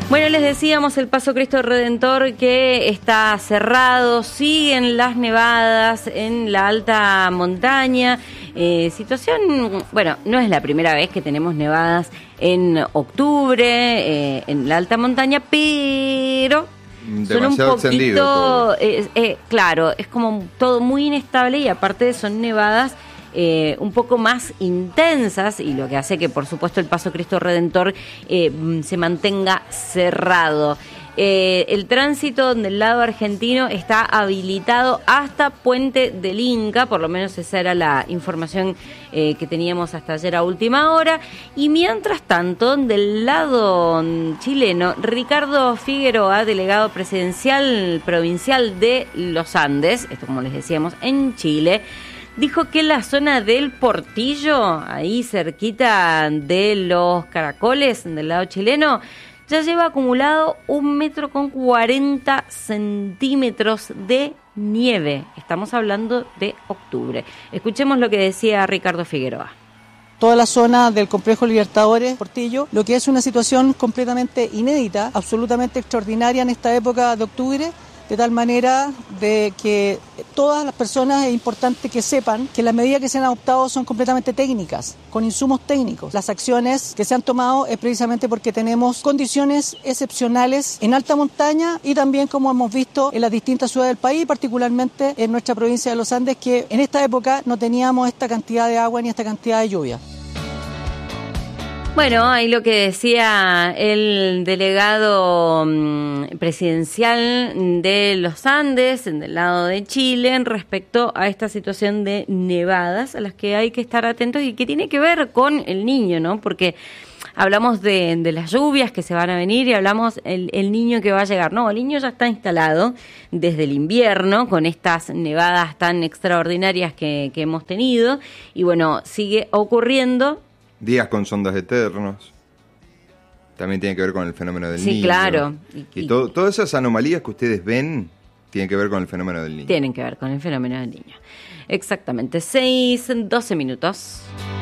Bueno, les decíamos el Paso Cristo Redentor que está cerrado, siguen las nevadas en la alta montaña. Situación, bueno, no es la primera vez que tenemos nevadas en octubre en la alta montaña, pero son un poquito, claro, es como todo muy inestable y aparte son nevadas un poco más intensas, y lo que hace que, por supuesto, el Paso Cristo Redentor se mantenga cerrado. El tránsito del lado argentino está habilitado hasta Puente del Inca, por lo menos esa era la información que teníamos hasta ayer a última hora. Y mientras tanto, del lado chileno, Ricardo Figueroa, delegado presidencial provincial de los Andes, esto como les decíamos en Chile, dijo que la zona del Portillo, ahí cerquita de los Caracoles, del lado chileno, ya lleva acumulado 1,40 metros de nieve. Estamos hablando de octubre. Escuchemos lo que decía Ricardo Figueroa. Toda la zona del complejo Libertadores, Portillo, lo que es una situación completamente inédita, absolutamente extraordinaria en esta época de octubre, de tal manera de que todas las personas es importante que sepan que las medidas que se han adoptado son completamente técnicas, con insumos técnicos. Las acciones que se han tomado es precisamente porque tenemos condiciones excepcionales en alta montaña y también, como hemos visto, en las distintas ciudades del país, particularmente en nuestra provincia de los Andes, que en esta época no teníamos esta cantidad de agua ni esta cantidad de lluvia. Bueno, ahí lo que decía el delegado presidencial de los Andes, del lado de Chile, respecto a esta situación de nevadas a las que hay que estar atentos y que tiene que ver con el Niño, ¿no? Porque hablamos de las lluvias que se van a venir y hablamos el Niño que va a llegar. No, el Niño ya está instalado desde el invierno con estas nevadas tan extraordinarias que hemos tenido y bueno, sigue ocurriendo. Días con sondas eternos. También tiene que ver con el fenómeno del niño. Sí, claro. Y todas esas anomalías que ustedes ven tienen que ver con el fenómeno del niño. Tienen que ver con el fenómeno del niño. Exactamente. 6:12.